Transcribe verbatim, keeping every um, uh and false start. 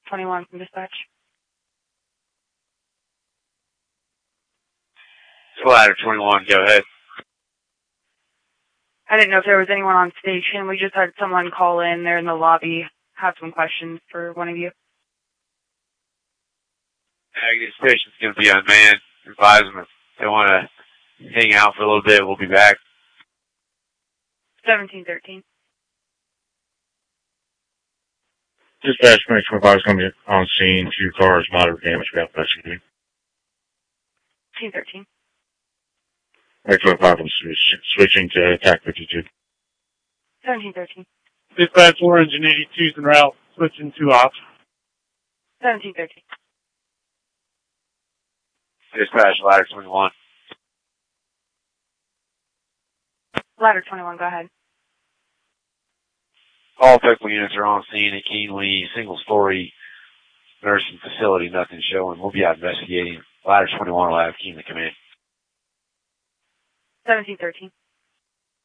twenty-one from dispatch. Ladder twenty-one, go ahead. I didn't know if there was anyone on station. We just had someone call in. They're in the lobby. Have some questions for one of you. Aggie station's going to be unmanned. Advise them if they want to hang out for a little bit. We'll be back. seventeen thirteen. Dispatch make twenty-five is going to be on scene. Two cars, moderate damage, about investigating. fifteen thirteen. Make twenty-five, I'm switch, switching to attack fifty-two. seventeen thirteen. Dispatch four engine eighty-two's en route, switching to ops. seventeen thirteen. Dispatch ladder twenty-one. Ladder twenty-one, go ahead. All technical units are on scene at Keenly, single story nursing facility, nothing showing. We'll be out investigating. Ladder twenty-one will have Keenly come in. seventeen thirteen.